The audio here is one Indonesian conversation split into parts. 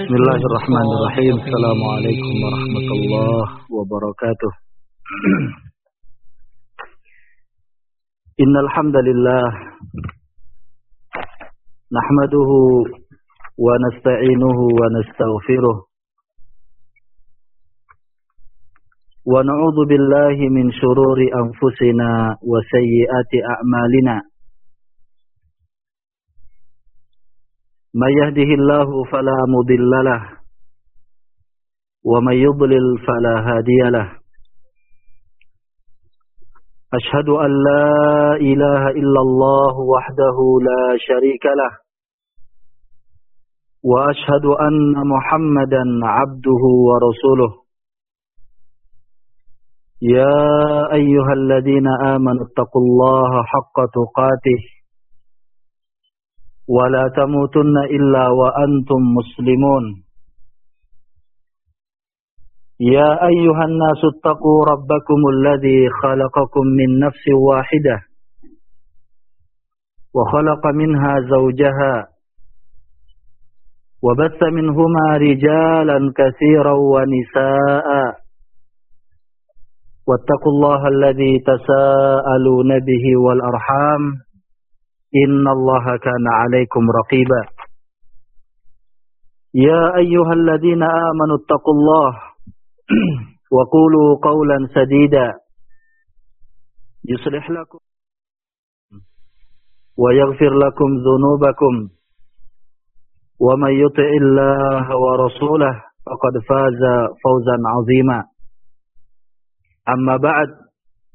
Bismillahirrahmanirrahim. Assalamualaikum warahmatullahi wabarakatuh. Innal hamdalillah nahmaduhu wa nasta'inuhu wa nastaghfiruh wa na'udzu billahi min shururi anfusina wa sayyiati a'malina. May yahdihillahu fala mudhillalah wa may yudlil fala hadiyalah. Ashhadu an la ilaha illallah wahdahu la syarikalah wa ashhadu anna Muhammadan abduhu wa rasuluh. Ya ayyuhalladzina amanu taqullaha haqqa tuqatih wa la tamutunna illa wa antum muslimun. Ya ayyuhan nasu taqu rabbakumul ladzi khalaqakum min nafsin wahidah wa khalaqa minha zawjaha wa batha minhuma rijalan katsiran wa nisaa'a wattaqullaha alladzi tasaaluna bihi wal arham innallaha kana 'alaikum raqiba. Ya ayyuhalladzina amanu taqullaha wa qulu qawlan sadida yuslih lakum wa yaghfir lakum dhunubakum wa may yuti'illaha wa rasulahu faqad faza fawzan 'azima. Amma ba'd,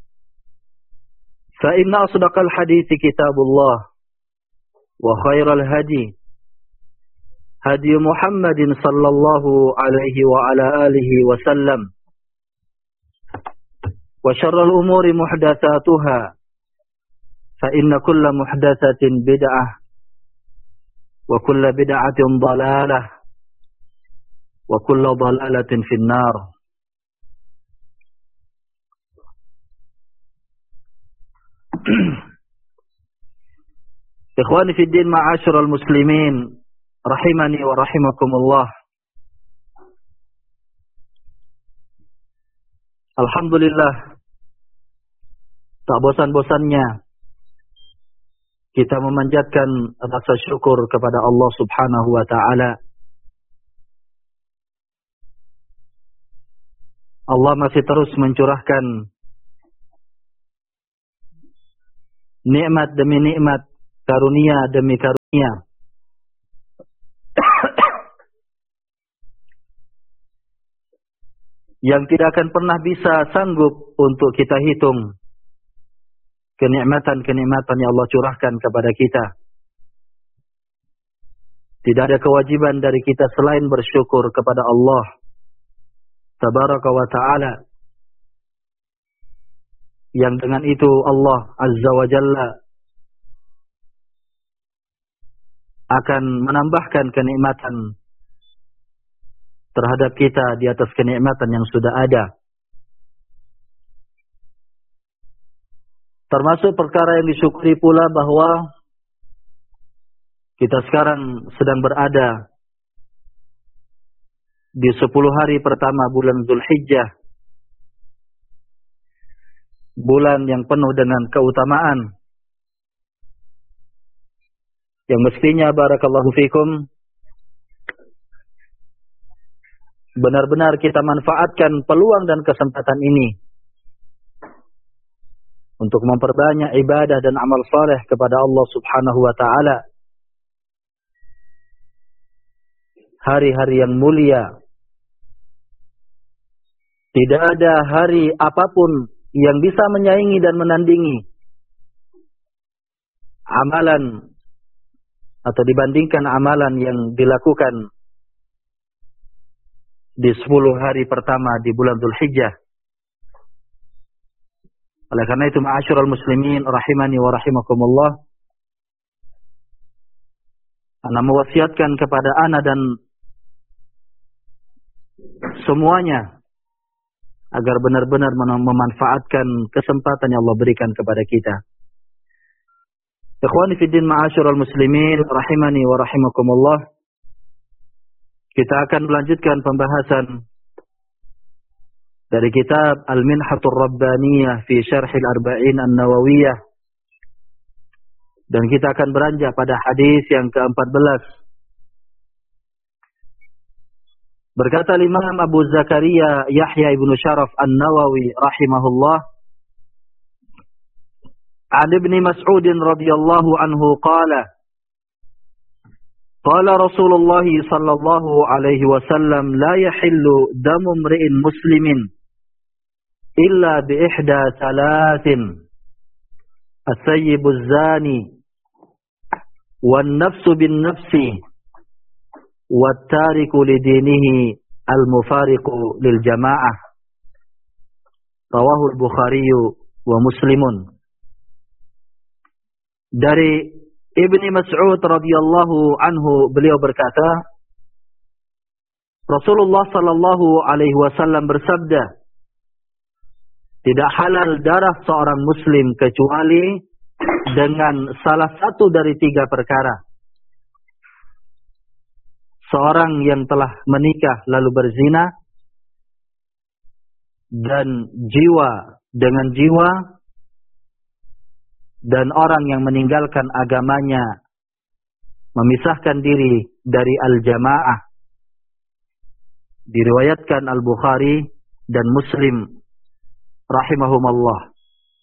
fa inna asdaqal hadithi kitabullah wa khairal hadi hadi Muhammadin sallallahu alaihi wa ala alihi wa sallam wa syarrul umuri muhdatsatuha fa inna kulla muhdatsatin bid'ah wa kulla bid'atin dhalalah wa kulla dhalalatin finnar. Ikhwani fi din, ma'asyiral muslimin rahimani wa rahimakumullah. Alhamdulillah, tak bosan-bosannya kita memanjatkan rasa syukur kepada Allah Subhanahu wa taala. Allah masih terus mencurahkan nikmat demi nikmat, karunia demi karunia. Yang tidak akan pernah bisa sanggup untuk kita hitung kenikmatan-kenikmatan yang Allah curahkan kepada kita. Tidak ada kewajiban dari kita selain bersyukur kepada Allah Tabaraka wa ta'ala, yang dengan itu Allah Azza wa Jalla akan menambahkan kenikmatan terhadap kita di atas kenikmatan yang sudah ada. Termasuk perkara yang disyukuri pula bahwa kita sekarang sedang berada di 10 hari pertama bulan Zulhijjah, bulan yang penuh dengan keutamaan, yang mestinya barakallahu fikum benar-benar kita manfaatkan peluang dan kesempatan ini untuk memperbanyak ibadah dan amal saleh kepada Allah Subhanahu wa taala. Hari-hari yang mulia, tidak ada hari apapun yang bisa menyaingi dan menandingi amalan atau dibandingkan amalan yang dilakukan di 10 hari pertama di bulan Dzulhijjah. Oleh karena itu, ma'asyiral muslimin rahimani wa rahimakumullah, ana mewasiatkan kepada ana dan semuanya agar benar-benar memanfaatkan kesempatan yang Allah berikan kepada kita. Ikhwani fi din, ma'asyiral muslimin rahimani wa rahimakumullah, Kita akan melanjutkan pembahasan dari kitab Al-Minhatur Rabbaniyah fi Syarh Al-Arba'in An-Nawawiyah. Dan kita akan beranjak pada hadis yang ke-14. Berkata Imam Abu Zakaria Yahya ibn Sharaf An-Nawawi rahimahullah, an Ibn Mas'ud radhiyallahu anhu qala, qala Rasulullah sallallahu alaihi wasallam, la yahillu damu imri'in muslimin illa bi ihda thalathin, as-sayyibu az-zani wan nafsu bin nafsi wat-tariku lidinihi al-mufariqu lil jamaah. Rawahu al-Bukhari wa Muslimun. Dari Ibni Mas'ud radhiyallahu anhu, beliau berkata, Rasulullah sallallahu alaihi wasallam bersabda, tidak halal darah seorang muslim kecuali dengan salah satu dari tiga perkara. Seorang yang telah menikah lalu berzina, dan jiwa dengan jiwa, dan orang yang meninggalkan agamanya, memisahkan diri dari al-jamaah. Diriwayatkan Al-Bukhari dan Muslim rahimahumallah.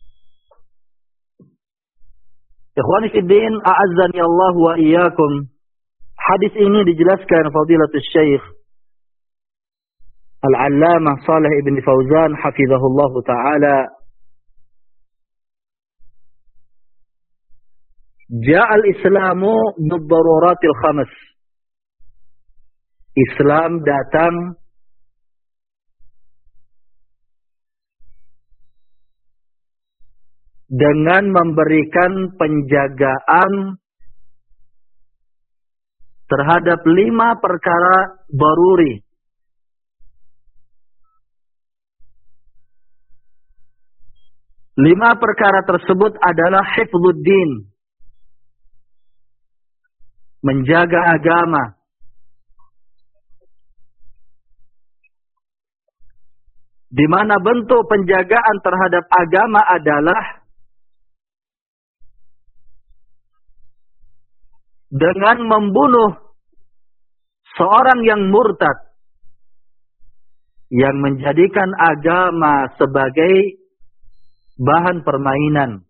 Ikhwani fiddin, a'azzani Allah wa iyyakum. Hadis ini dijelaskan Fadilatul Syekh Al-Allamah Shalih ibn Fauzan hafizahullah ta'ala. Ja'al Islamu bid-daruratil khams. Islam datang dengan memberikan penjagaan terhadap 5 perkara daruri. Lima perkara tersebut adalah hifdzuddin, menjaga agama. Di mana bentuk penjagaan terhadap agama adalah dengan membunuh seorang yang murtad, yang menjadikan agama sebagai bahan permainan.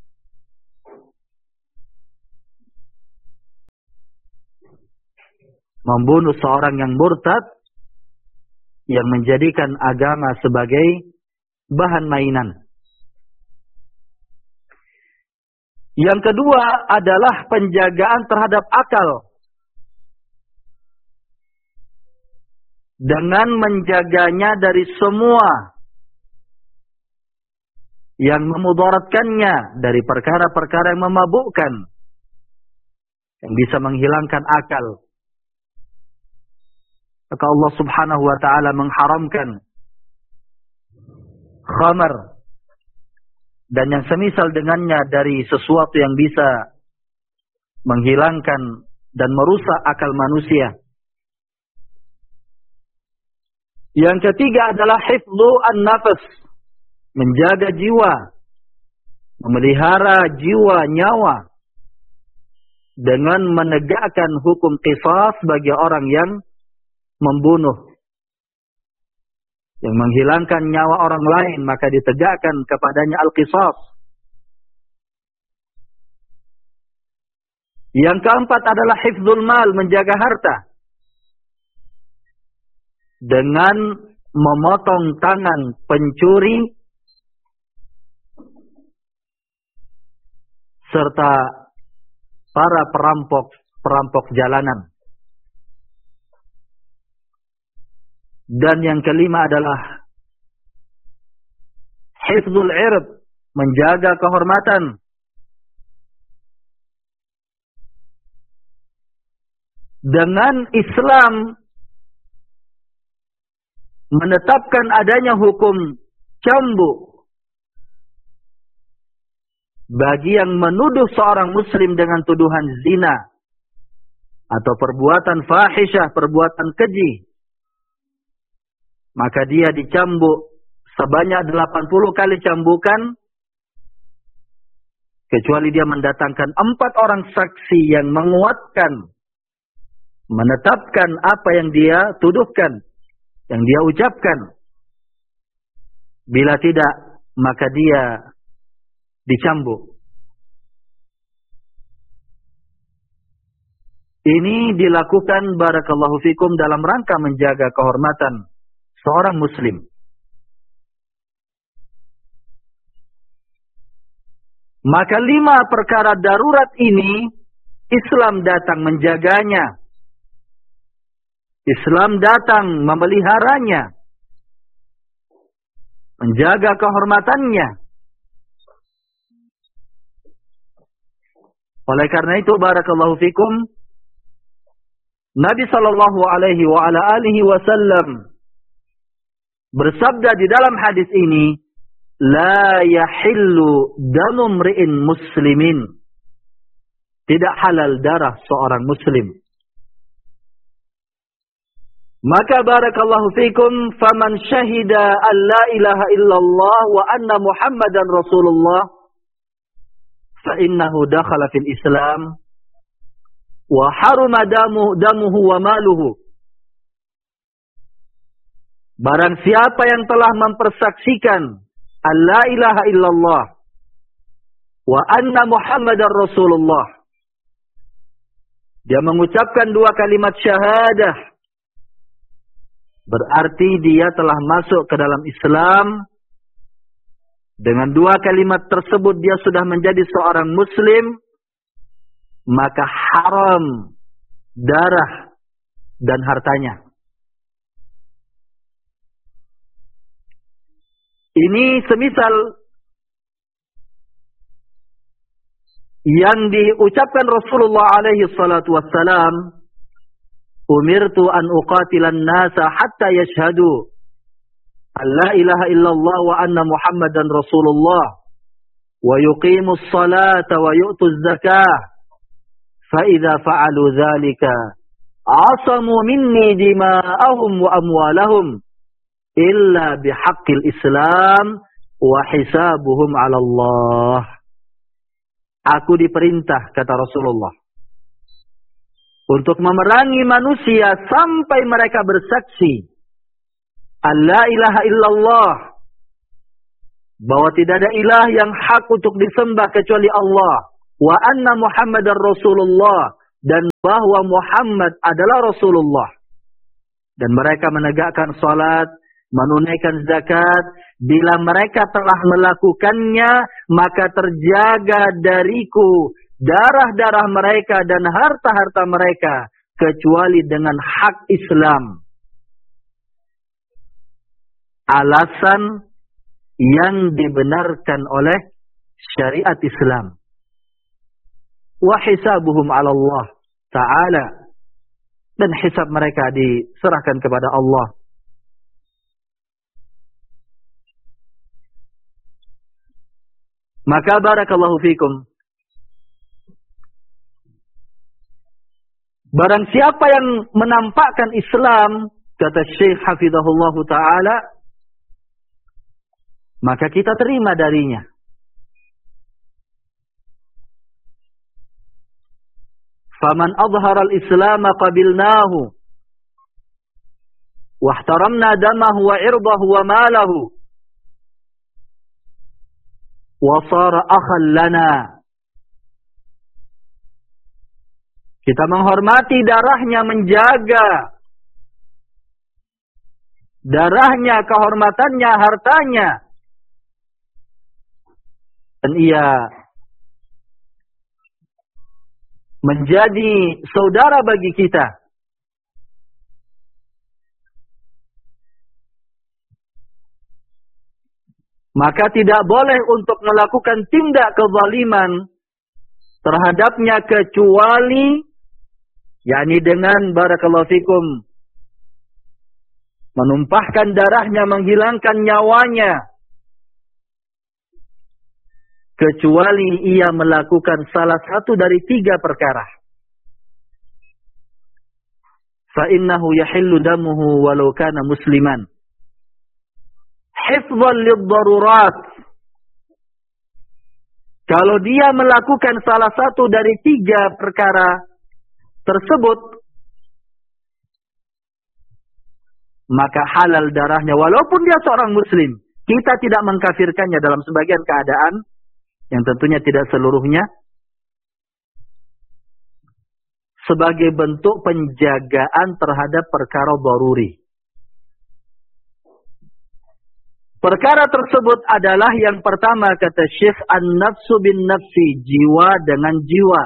Membunuh seorang yang murtad, yang menjadikan agama sebagai bahan mainan. Yang kedua adalah penjagaan terhadap akal. Dengan menjaganya dari semua yang memudaratkannya, dari perkara-perkara yang memabukkan, yang bisa menghilangkan akal. Maka Allah subhanahu wa ta'ala mengharamkan khamar dan yang semisal dengannya dari sesuatu yang bisa menghilangkan dan merusak akal manusia. Yang ketiga adalah hifdzu an-nafs, menjaga jiwa, memelihara jiwa, nyawa, dengan menegakkan hukum qisas bagi orang yang membunuh, yang menghilangkan nyawa orang lain, maka ditegakkan kepadanya al-qisas. Yang keempat adalah hifdzul mal, menjaga harta, dengan memotong tangan pencuri serta para perampok jalanan. Dan yang kelima adalah hifdzul ird, menjaga kehormatan. Dengan Islam menetapkan adanya hukum cambuk bagi yang menuduh seorang muslim dengan tuduhan zina, atau perbuatan fahisyah, perbuatan keji, maka dia dicambuk sebanyak 80 kali cambukan, kecuali dia mendatangkan 4 orang saksi yang menguatkan, menetapkan apa yang dia tuduhkan, yang dia ucapkan. Bila tidak, maka dia dicambuk. Ini dilakukan barakallahu fikum dalam rangka menjaga kehormatan seorang muslim. Maka 5 perkara darurat ini Islam datang menjaganya. Islam datang memeliharanya, menjaga kehormatannya. Oleh karena itu barakallahu fikum, Nabi sallallahu alaihi wa ala alihi wasallam bersabda di dalam hadis ini, la yahillu damu mri'in muslimin. Tidak halal darah seorang muslim. Maka barakallahu fikum, faman syahida an la ilaha illallah wa anna Muhammadan Rasulullah fa innahu dakhala fil Islam wa haruma damuhu wa maluhu. Barang siapa yang telah mempersaksikan an la ilaha illallah wa anna Muhammadar Rasulullah, dia mengucapkan 2 kalimat syahadah, berarti dia telah masuk ke dalam Islam. Dengan 2 kalimat tersebut dia sudah menjadi seorang muslim, maka haram darah dan hartanya. Ini semisal yang diucapkan Rasulullah alaihi salatu wassalam, umirtu an uqatilan nasa hatta yashhadu an la ilaha illallah wa anna Muhammadan Rasulullah wa yuqimus salata wa yu'tuz zakah. فَإِذَا فَعَلُوا ذَلِكَ عَصَمُوا مِنِّي دِمَاءَهُمْ وَأَمْوَالَهُمْ إِلَّا بِحَقِّ الْإِسْلَامِ وَحِسَابُهُمْ عَلَى اللَّهِ. Aku diperintah, kata Rasulullah, untuk memerangi manusia sampai mereka bersaksi Allah ilaha illallah, bahwa tidak ada ilah yang hak untuk disembah kecuali Allah, wa anna Muhammadar Rasulullah, dan bahwa Muhammad adalah Rasulullah. Dan mereka menegakkan salat, menunaikan zakat. Bila mereka telah melakukannya, maka terjaga dariku darah-darah mereka dan harta-harta mereka, kecuali dengan hak Islam. Alasan yang dibenarkan oleh syariat Islam. Wa hisabuhum 'ala Allah Ta'ala, dan hisab mereka diserahkan kepada Allah. Maka barakallahu fikum, barang siapa yang menampakkan Islam, kata Syekh hafizahullahu ta'ala, maka kita terima darinya. Faman azhara al-Islam qabilnahu wa ihtaramna damahu wa irdahu wa malahu wa sara akhan lana. Kita menghormati darahnya, menjaga darahnya, kehormatannya, hartanya, dan ia menjadi saudara bagi kita. Maka tidak boleh untuk melakukan tindak kezaliman terhadapnya kecuali, yakni dengan barakallahu fikum, menumpahkan darahnya, menghilangkan nyawanya, kecuali ia melakukan salah satu dari 3 perkara. fa innahu yahillu damuhu walau kana musliman. Hifdhan lid-darurat. Kalau dia melakukan salah satu dari 3 perkara tersebut, maka halal darahnya walaupun dia seorang muslim. Kita tidak mengkafirkannya dalam sebagian keadaan, yang tentunya tidak seluruhnya, sebagai bentuk penjagaan terhadap perkara daruri. Perkara tersebut adalah yang pertama, kata Syekh, an-nafsu bin nafsi, jiwa dengan jiwa.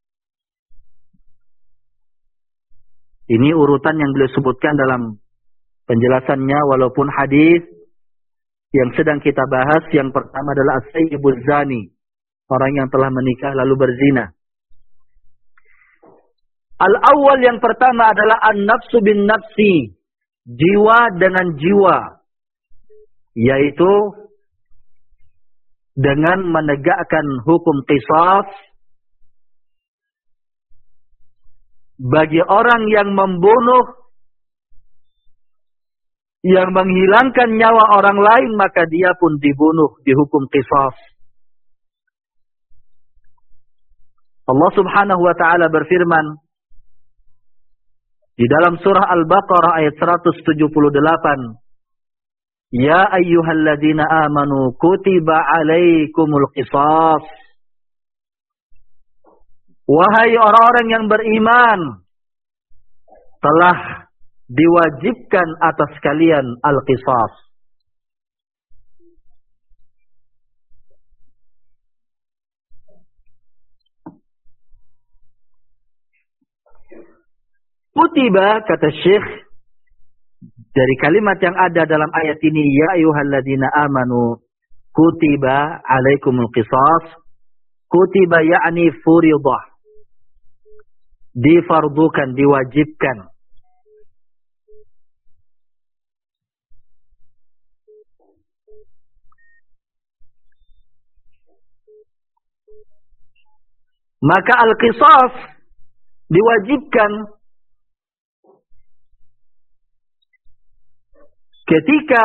Ini urutan yang beliau sebutkan dalam penjelasannya, walaupun hadis yang sedang kita bahas, yang pertama adalah as-sayyibuz zani, orang yang telah menikah lalu berzina. Al-awwal yang pertama adalah an-nafsu bin nafsi, jiwa dengan jiwa, yaitu dengan menegakkan hukum qisas bagi orang yang membunuh, yang menghilangkan nyawa orang lain, maka dia pun dibunuh, dihukum qisas. Allah Subhanahu wa taala berfirman di dalam surah Al-Baqarah ayat 178, Ya ayyuhalladzina amanu kutiba alaikumul qisas. Wahai orang-orang yang beriman, telah diwajibkan atas kalian al-qisas. Kutiba, kata Syekh, dari kalimat yang ada dalam ayat ini, ya ayyuhalladzina amanu kutiba alaikumul qisas. Kutiba yakni furidah, difardukan, diwajibkan. Maka al-qisas diwajibkan ketika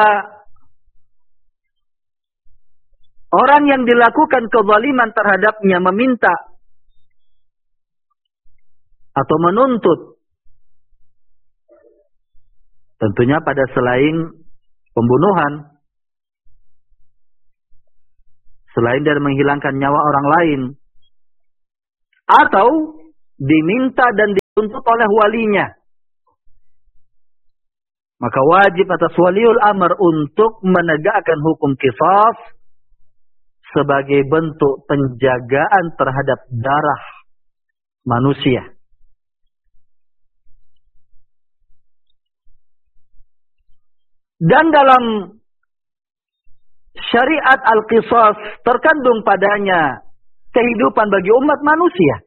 orang yang dilakukan kezaliman terhadapnya meminta atau menuntut, tentunya pada selain pembunuhan, selain dari menghilangkan nyawa orang lain, atau diminta dan dituntut oleh walinya, maka wajib atas waliul amr untuk menegakkan hukum qisas sebagai bentuk penjagaan terhadap darah manusia. Dan dalam syariat al-qisas terkandung padanya kehidupan bagi umat manusia.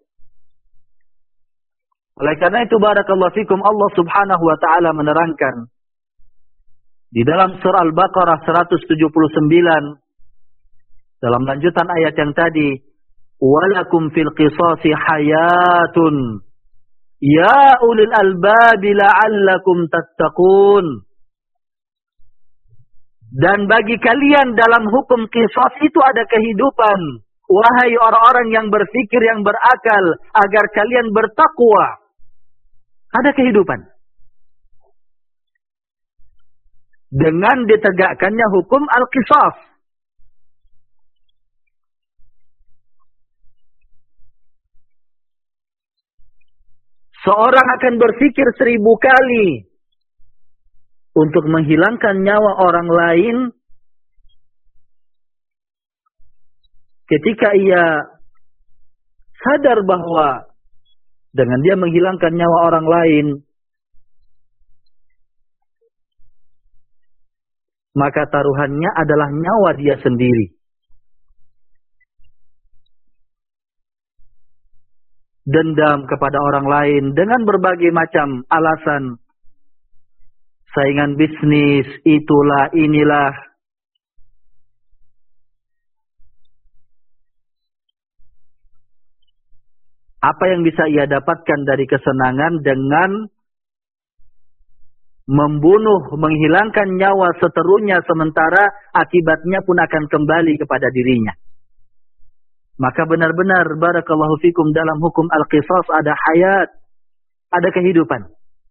Oleh karena itu, barakallahu fikum, Allah Subhanahu wa taala menerangkan di dalam surah Al-Baqarah 179 dalam lanjutan ayat yang tadi, walakum fil qisasi hayatun ya ulil albabi la'allakum tattaqun. Dan bagi kalian dalam hukum qisas itu ada kehidupan, wahai orang-orang yang berfikir, yang berakal, agar kalian bertakwa. Ada kehidupan dengan ditegakkannya hukum al-qisas. Seorang akan berfikir 1000 kali untuk menghilangkan nyawa orang lain ketika ia sadar bahwa dengan dia menghilangkan nyawa orang lain, maka taruhannya adalah nyawa dia sendiri. Dendam kepada orang lain dengan berbagai macam alasan. Saingan bisnis, itulah, inilah. Apa yang bisa ia dapatkan dari kesenangan dengan membunuh, menghilangkan nyawa seterunya, sementara akibatnya pun akan kembali kepada dirinya. Maka benar-benar barakallahu fikum dalam hukum al-qisas ada hayat, ada kehidupan.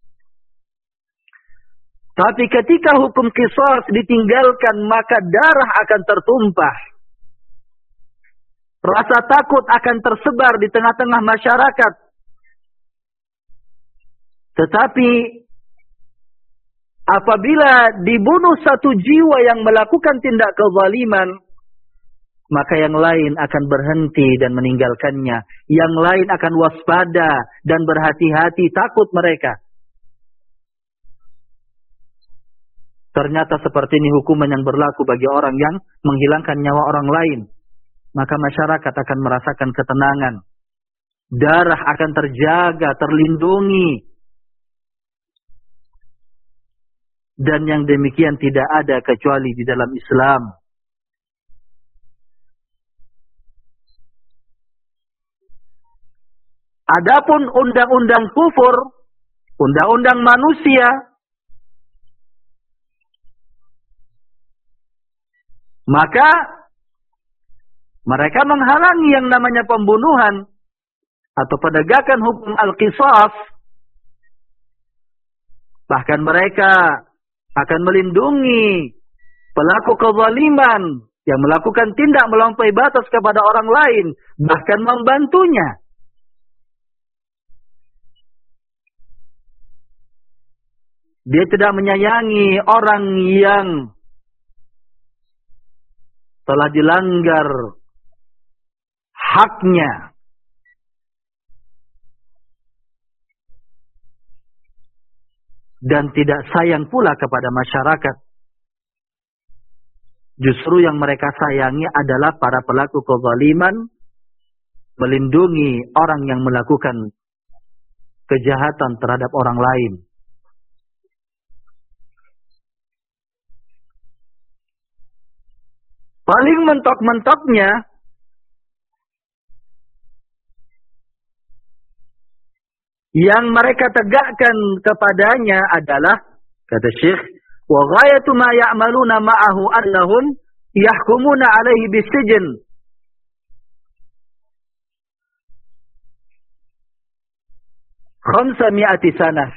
Tapi ketika hukum qisas ditinggalkan, maka darah akan tertumpah. Rasa takut akan tersebar di tengah-tengah masyarakat. Tetapi apabila dibunuh satu jiwa yang melakukan tindak kezaliman, maka yang lain akan berhenti dan meninggalkannya. Yang lain akan waspada dan berhati-hati, takut mereka. Ternyata seperti ini hukuman yang berlaku bagi orang yang menghilangkan nyawa orang lain. Maka masyarakat akan merasakan ketenangan. Darah akan terjaga, terlindungi. Dan yang demikian tidak ada kecuali di dalam Islam. Adapun undang-undang kufur, undang-undang manusia, maka mereka menghalangi yang namanya pembunuhan atau penegakan hukum al-qisas. Bahkan mereka akan melindungi pelaku kezaliman yang melakukan tindak melampaui batas kepada orang lain, bahkan membantunya. Dia tidak menyayangi orang yang telah dilanggar haknya. Dan tidak sayang pula kepada masyarakat. Justru yang mereka sayangi adalah para pelaku kezaliman, melindungi orang yang melakukan kejahatan terhadap orang lain. Paling mentok-mentoknya yang mereka tegakkan kepadanya adalah, kata Syekh, wa ghayatu ma ya'maluna ma'ahu annahum yahkumuna alaihi bisijn khamsami'ati sanah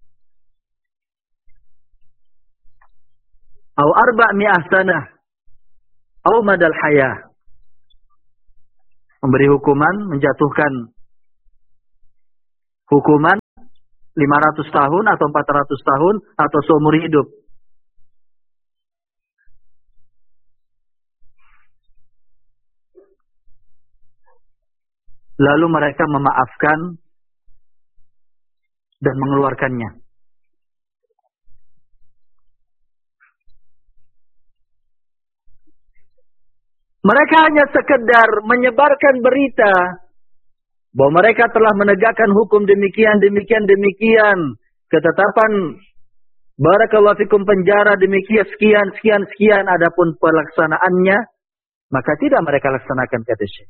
atau 400 sanah atau madal hayah. Memberi hukuman, menjatuhkan hukuman 500 tahun atau 400 tahun atau seumur hidup. Lalu mereka memaafkan dan mengeluarkannya. Mereka hanya sekedar menyebarkan berita bahwa mereka telah menegakkan hukum demikian. Ketetapan barakallahu fikum penjara demikian sekian. Adapun pelaksanaannya, maka tidak mereka laksanakan, kata Syekh.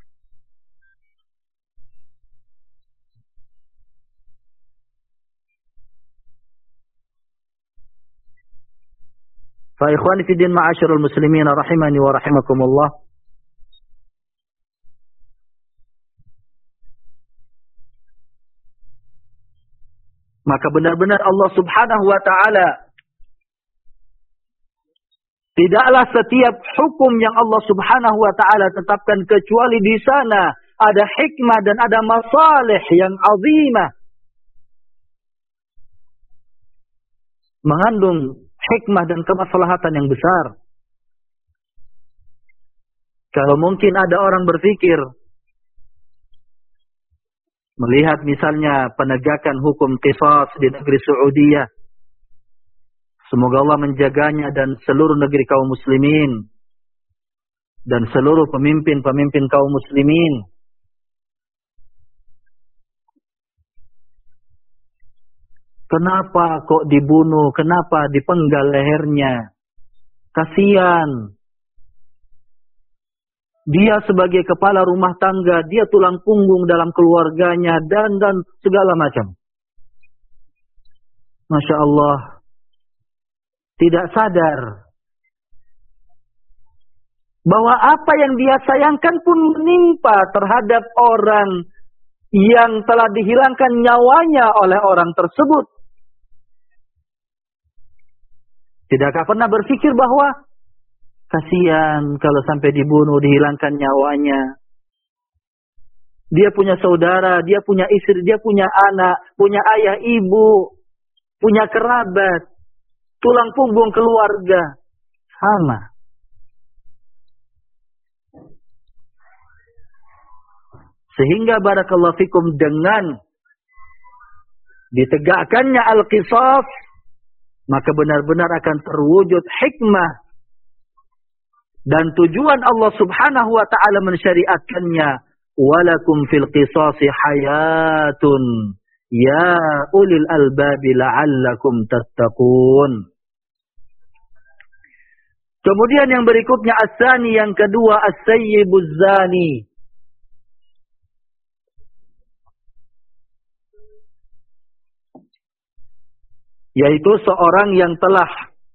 Fa ikhwani fi din ma'asyiral muslimin rahimani wa rahimakumullah. Maka benar-benar Allah subhanahu wa ta'ala tidaklah setiap hukum yang Allah subhanahu wa ta'ala tetapkan kecuali di sana ada hikmah dan ada masalih yang azimah. Mengandung hikmah dan kemaslahatan yang besar. Kalau mungkin ada orang berpikir, melihat misalnya penegakan hukum qisas di negeri Saudiyah. Semoga Allah menjaganya dan seluruh negeri kaum muslimin. Dan seluruh pemimpin-pemimpin kaum muslimin. Kenapa kok dibunuh? Kenapa dipenggal lehernya? Kasihan. Dia sebagai kepala rumah tangga, dia tulang punggung dalam keluarganya dan segala macam. Masya Allah. tidak sadar bahwa apa yang dia sayangkan pun menimpa terhadap orang yang telah dihilangkan nyawanya oleh orang tersebut. Tidakkah pernah berpikir bahwa kasihan kalau sampai dibunuh, dihilangkan nyawanya. Dia punya saudara, dia punya istri, dia punya anak, punya ayah, ibu, punya kerabat, tulang punggung keluarga. Sama. Sehingga barakallahu fikum dengan ditegakkannya al-qisas, maka benar-benar akan terwujud hikmah dan tujuan Allah Subhanahu wa taala mensyariatkannya. Walakum fil qisasi hayatun ya ulil albabi la'allakum tattaqun. Kemudian yang berikutnya as-sani, yang kedua as-sayyibuz zani. Yaitu seorang yang telah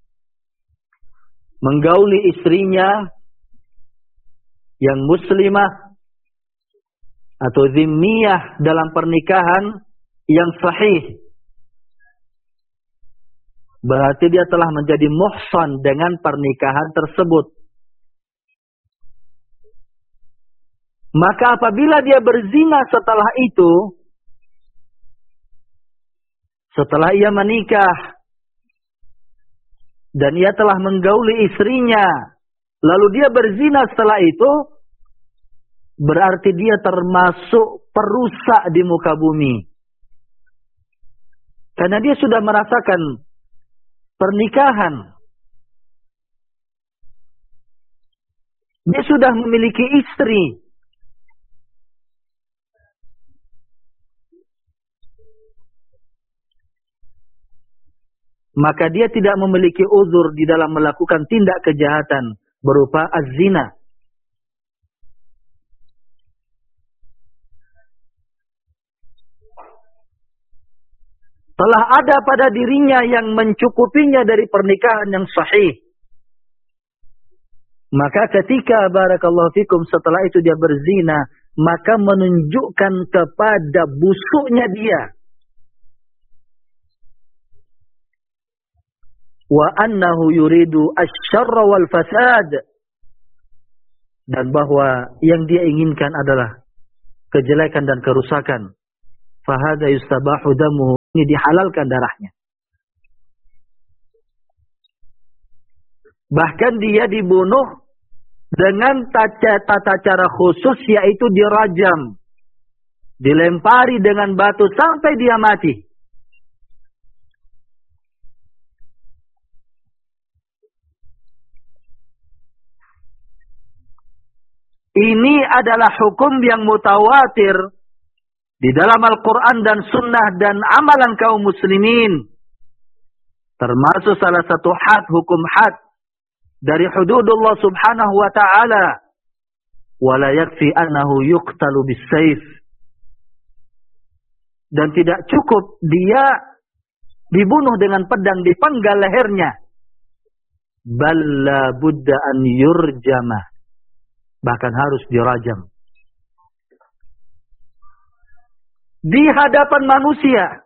menggauli istrinya yang muslimah atau zimmiyah dalam pernikahan yang sahih. Berarti dia telah menjadi muhsan dengan pernikahan tersebut. Maka apabila dia berzina setelah itu, setelah ia menikah dan ia telah menggauli istrinya, lalu dia berzina setelah itu, berarti dia termasuk perusak di muka bumi. Karena dia sudah merasakan pernikahan. Dia sudah memiliki istri. Maka dia tidak memiliki uzur di dalam melakukan tindak kejahatan berupa az-zina. Telah ada pada dirinya yang mencukupinya dari pernikahan yang sahih. Maka ketika barakallahu fikum setelah itu dia berzina, maka menunjukkan kepada busuknya dia. Wa annahu yuridu asy-syarra wal fasad. Dan bahwa yang dia inginkan adalah kejelekan dan kerusakan. Fahada yustabahu damuhu. Ini dihalalkan darahnya. Bahkan dia dibunuh dengan tata cara khusus, yaitu dirajam. Dilempari dengan batu sampai dia mati. Ini adalah hukum yang mutawatir di dalam Al-Quran dan Sunnah dan amalan kaum muslimin. Termasuk salah satu had, hukum had dari hududullah subhanahu wa ta'ala. Wala yakfi annahu yuqtalu bis-sayf. Dan tidak cukup dia dibunuh dengan pedang, dipenggal lehernya. Bal la budda an yurjamah. Bahkan harus dirajam. Di hadapan manusia.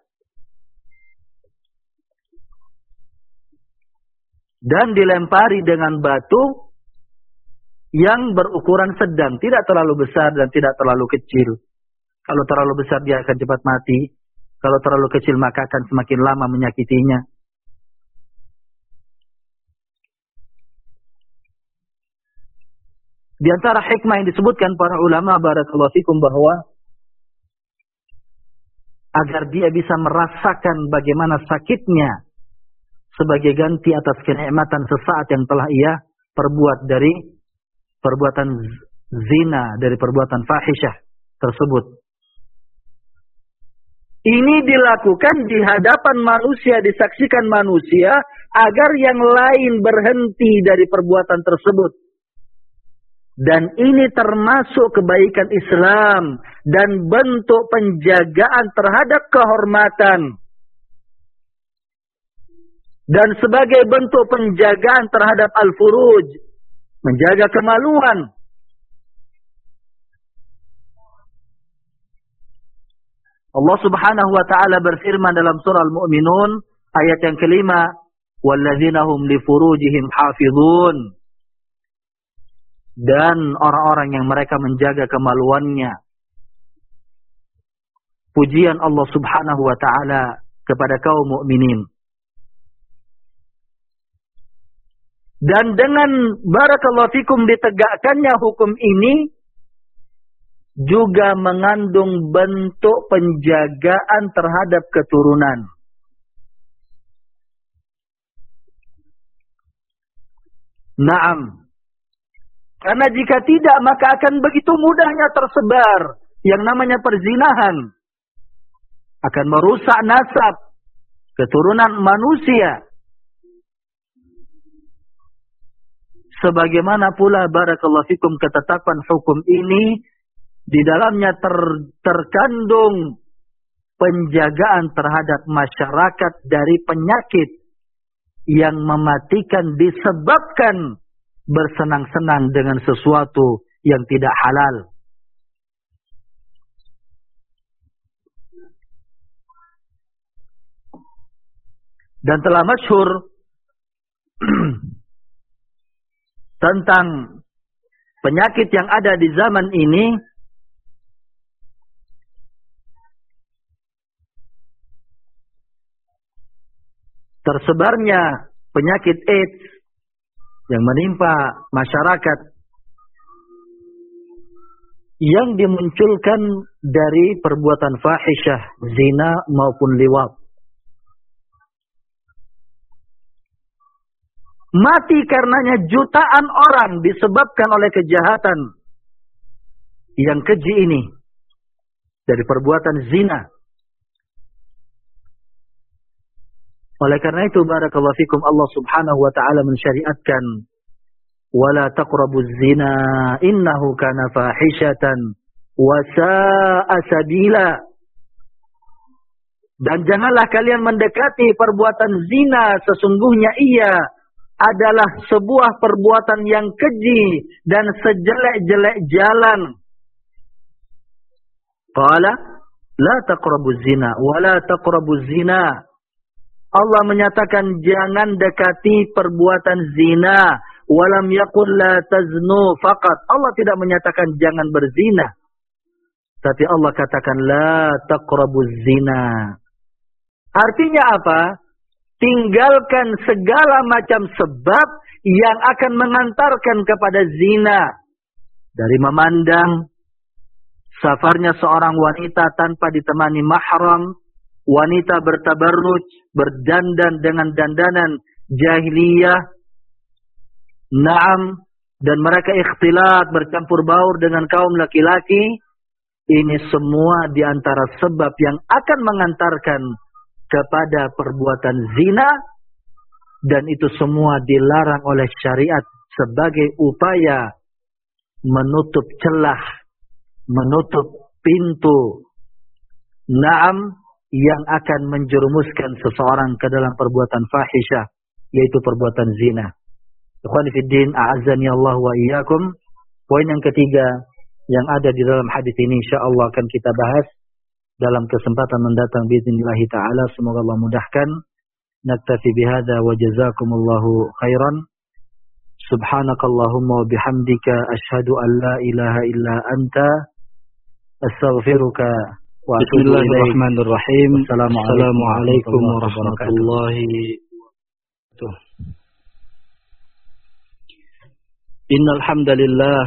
Dan dilempari dengan batu yang berukuran sedang. Tidak terlalu besar dan tidak terlalu kecil. Kalau terlalu besar dia akan cepat mati. Kalau terlalu kecil maka akan semakin lama menyakitinya. Di antara hikmah yang disebutkan para ulama barakallahu fikum bahwa agar dia bisa merasakan bagaimana sakitnya sebagai ganti atas kenikmatan sesaat yang telah ia perbuat dari perbuatan zina, dari perbuatan fahisyah tersebut. Ini dilakukan di hadapan manusia, disaksikan manusia agar yang lain berhenti dari perbuatan tersebut. Dan ini termasuk kebaikan Islam dan bentuk penjagaan terhadap kehormatan. Dan sebagai bentuk penjagaan terhadap al-furuj, menjaga kemaluan. Allah Subhanahu wa taala berfirman dalam surah Al-Mu'minun ayat yang kelima, walladzina hum li furujihim hafizun. Dan orang-orang yang mereka menjaga kemaluannya. Pujian Allah Subhanahu wa taala kepada kaum mukminin. Dan dengan barakallahu fikum ditegakkannya hukum ini juga mengandung bentuk penjagaan terhadap keturunan. Naam. Karena jika tidak, maka akan begitu mudahnya tersebar yang namanya perzinahan. Akan merusak nasab keturunan manusia. Sebagaimana pula barakallahu fikum ketetapan hukum ini, di dalamnya terkandung penjagaan terhadap masyarakat dari penyakit yang mematikan disebabkan bersenang-senang dengan sesuatu yang tidak halal. Dan telah masyhur tentang penyakit yang ada di zaman ini, tersebarnya penyakit AIDS yang menimpa masyarakat yang dimunculkan dari perbuatan fahisyah, zina maupun liwat. Mati karenanya jutaan orang disebabkan oleh kejahatan yang keji ini dari perbuatan zina. Oleh karena itu barakallahu fikum Allah Subhanahu wa taala mensyariatkan wala taqrabuz zina innahu kana fahishatan wa sa'a sabila. Dan janganlah kalian mendekati perbuatan zina, sesungguhnya ia adalah sebuah perbuatan yang keji dan sejelek-jelek jalan. Qala la taqrabuz zina wa la taqrabuz zina. Allah menyatakan jangan dekati perbuatan zina. Walam yaqul la taznu faqat. Allah tidak menyatakan jangan berzina. Tapi Allah katakan la taqrabuz zina. Artinya apa? Tinggalkan segala macam sebab yang akan mengantarkan kepada zina. Dari memandang safarnya seorang wanita tanpa ditemani mahram, wanita bertabarruj, berdandan dengan dandanan jahiliyah, naam, dan mereka ikhtilat, bercampur baur dengan kaum laki-laki. Ini semua di antara sebab yang akan mengantarkan kepada perbuatan zina, dan itu semua dilarang oleh syariat sebagai upaya menutup celah, menutup pintu, naam, yang akan menjerumuskan seseorang ke dalam perbuatan fahisyah, yaitu perbuatan zina. Ikhwani fiddin, a'azzani Allah wa iyyakum. Poin yang ketiga yang ada di dalam hadis ini insyaallah akan kita bahas dalam kesempatan mendatang biidznillah taala. Semoga Allah mudahkan. Naktafi bihadza wa jazakumullahu khairan. Subhanakallahumma wa bihamdika asyhadu an la ilaha illa anta astaghfiruka wa atubu ilaik. Bismillahirrahmanirrahim. Assalamualaikum warahmatullahi wabarakatuh. Innal hamdalillah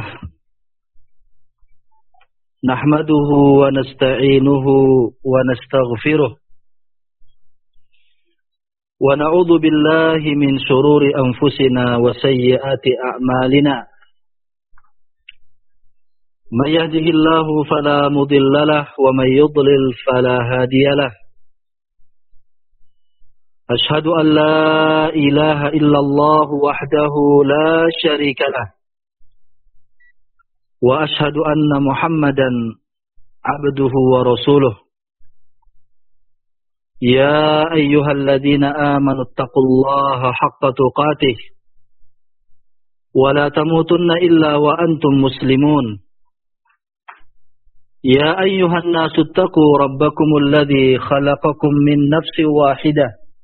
nahmaduhu wa nasta'inuhu wa nastaghfiruh wa na'udzu billahi min shururi anfusina wa sayyiati a'malina. May yahdihillahu fala mudilla lahu wa may yudlil fala hadiya lahu. Ashhadu an la ilaha illallah wahdahu la syarika lahu. Wa ashhadu anna Muhammadan abduhu wa rasuluh. يا أيها الذين آمنوا اتقوا الله حق تقاته ولا تموتن إلا وأنتم مسلمون يا أيها الناس اتقوا ربكم الذي خلقكم من نفس واحدة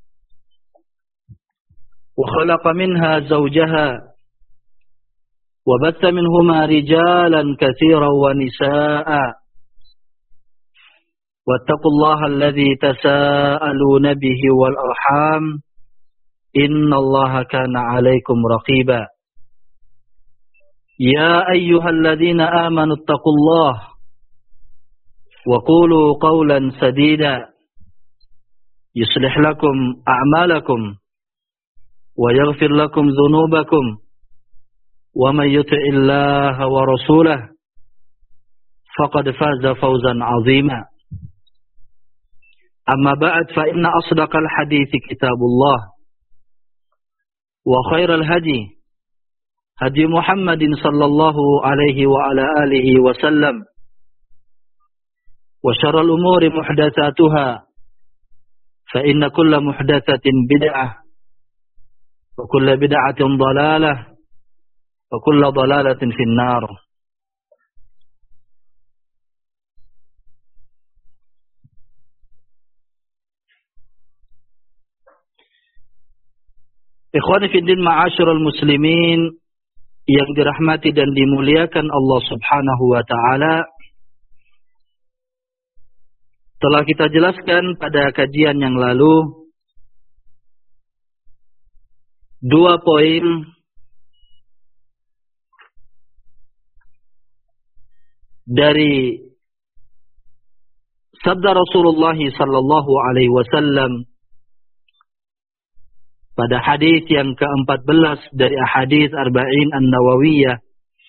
وخلق منها زوجها وبث منهما رجالا كثيرا ونساء واتقوا الله الذي تساءلون به والأرحام إن الله كان عليكم رقيبا يا أيها الذين آمنوا اتقوا الله وقولوا قولا سديدا يصلح لكم أعمالكم ويغفر لكم ذنوبكم ومن يطع الله ورسوله فقد فاز فوزا عظيما أما بعد فإن أصدق الحديث كتاب الله وخير الهدي هدي محمد صلى الله عليه وعلى آله وسلم وشر الأمور محدثاتها فإن كل محدثة بدعة وكل بدعة ضلالة وكل ضلالة في النار. Ikhwani fiddin ma'asyiral muslimin yang dirahmati dan dimuliakan Allah Subhanahu wa taala. Telah kita jelaskan pada kajian yang lalu 2 poin dari sabda Rasulullah sallallahu alaihi wasallam pada hadis yang ke-14 dari ahadits Arba'in An-Nawawiyah.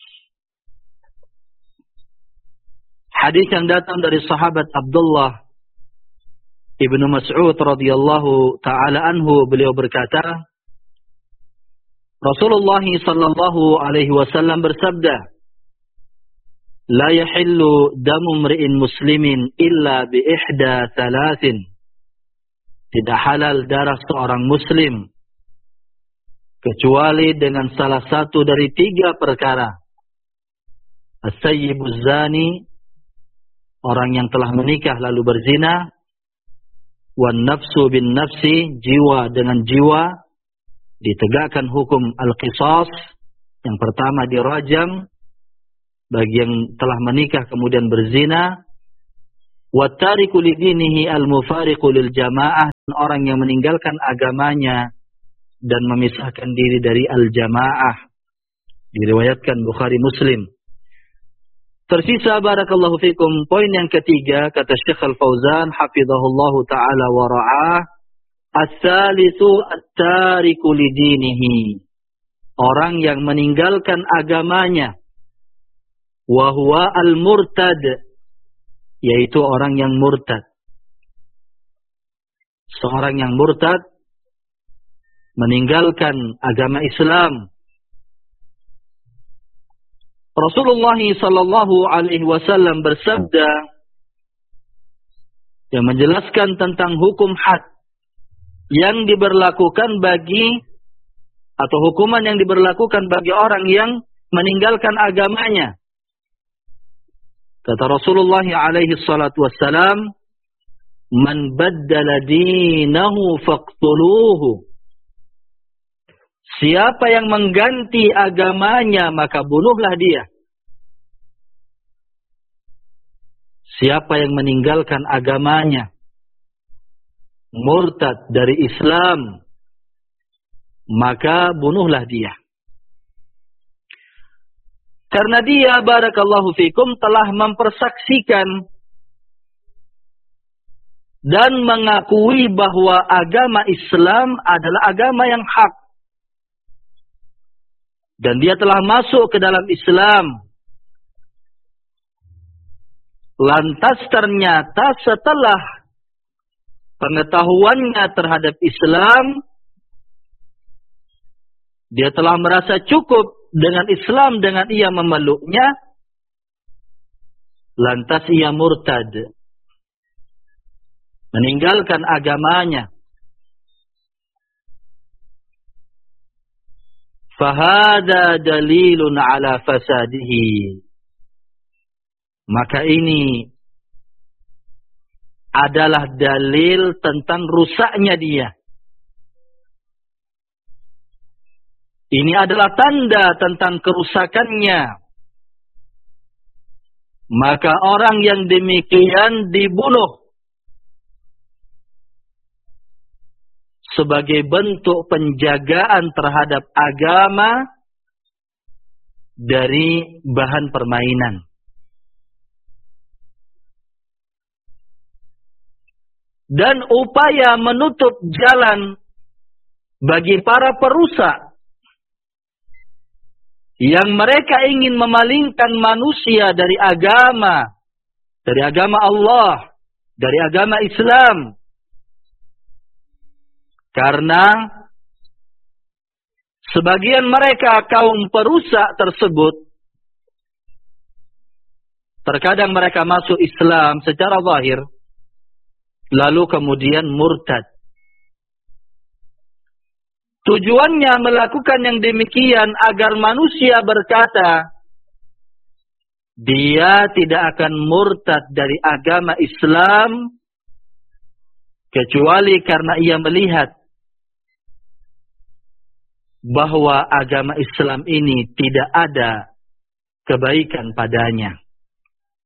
Hadis yang datang dari sahabat Abdullah Ibnu Mas'ud radhiyallahu taala anhu, beliau berkata, Rasulullah sallallahu alaihi wasallam bersabda, "La yahillu damu mri'in muslimin illa bi ihda thalathin." Tidak halal darah seorang muslim kecuali dengan salah satu dari 3 perkara. As-sayyibuz zani, orang yang telah menikah lalu berzina. Wan nafsu bin nafsi, jiwa dengan jiwa, ditegakkan hukum al-qisas. Yang pertama dirajam bagi yang telah menikah kemudian berzina. Wa tariku lidinihi al-mufariqu lil jamaah, orang yang meninggalkan agamanya dan memisahkan diri dari al-jamaah. Diriwayatkan Bukhari Muslim. Tersisa barakallahu fikum poin yang ketiga, kata Syekh Al-Fauzan hafizahullahu taala wa ra'ah, as-salisu at-tariku lidinihi, orang yang meninggalkan agamanya, wa huwa al-murtad, yaitu orang yang murtad. Seorang yang murtad meninggalkan agama Islam. Rasulullah sallallahu alaihi wasallam bersabda yang menjelaskan tentang hukum had yang diberlakukan bagi, atau hukuman yang diberlakukan bagi orang yang meninggalkan agamanya. Kata Rasulullah alaihi salatu wassalam, "Man baddala dinahu faqtuluhu." Siapa yang mengganti agamanya, maka bunuhlah dia. Siapa yang meninggalkan agamanya, murtad dari Islam, maka bunuhlah dia. Karena dia, barakallahu fikum, telah mempersaksikan dan mengakui bahwa agama Islam adalah agama yang hak. Dan dia telah masuk ke dalam Islam. Lantas ternyata setelah pengetahuannya terhadap Islam, dia telah merasa cukup dengan Islam dengan ia memeluknya, lantas ia murtad. meninggalkan agamanya, fahada dalilun ala fasadihi, maka ini adalah dalil tentang rusaknya dia. Ini adalah tanda tentang kerusakannya. Maka orang yang demikian dibunuh sebagai bentuk penjagaan terhadap agama dari bahan permainan. Dan upaya menutup jalan bagi para perusak yang mereka ingin memalingkan manusia dari agama Allah, dari agama Islam. Karena sebagian mereka kaum perusak tersebut, terkadang mereka masuk Islam secara zahir, lalu kemudian murtad. Tujuannya melakukan yang demikian agar manusia berkata, dia tidak akan murtad dari agama Islam kecuali karena ia melihat bahwa agama Islam ini tidak ada kebaikan padanya.